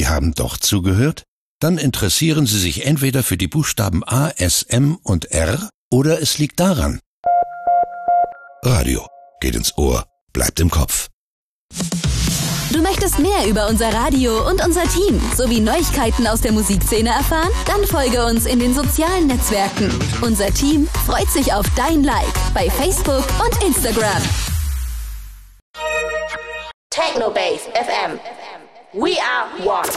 haben doch zugehört? Dann interessieren Sie sich entweder für die Buchstaben A, S, M und R oder es liegt daran. Radio geht ins Ohr, bleibt im Kopf. Du möchtest mehr über unser Radio und unser Team sowie Neuigkeiten aus der Musikszene erfahren? Dann folge uns in den sozialen Netzwerken. Unser Team freut sich auf dein Like bei Facebook und Instagram. Technobase FM. We are one.